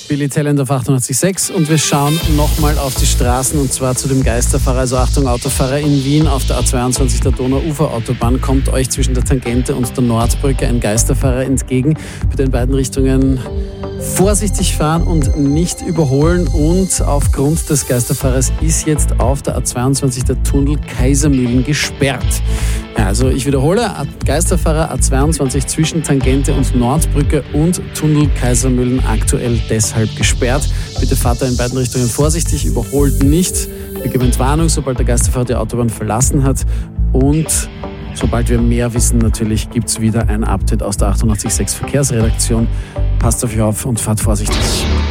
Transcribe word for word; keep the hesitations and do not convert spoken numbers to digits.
Billy Talent auf achtundachtzig Komma sechs und wir schauen nochmal auf die Straßen und zwar zu dem Geisterfahrer. Also Achtung, Autofahrer in Wien auf der A zweiundzwanzig der Donauuferautobahn kommt euch zwischen der Tangente und der Nordbrücke ein Geisterfahrer entgegen. Bitte in beiden Richtungen vorsichtig fahren und nicht überholen und aufgrund des Geisterfahrers ist jetzt auf der A zweiundzwanzig der Tunnel Kaisermühlen gesperrt. Ja, also ich wiederhole, Geisterfahrer A zweiundzwanzig zwischen Tangente und Nordbrücke und Tunnel Kaisermühlen aktuell deshalb gesperrt. Bitte fahrt da in beiden Richtungen vorsichtig, überholt nicht. Wir geben Entwarnung, sobald der Geisterfahrer die Autobahn verlassen hat und sobald wir mehr wissen, natürlich gibt es wieder ein Update aus der achtundachtzig Komma sechs Verkehrsredaktion. Passt auf euch auf und fahrt vorsichtig.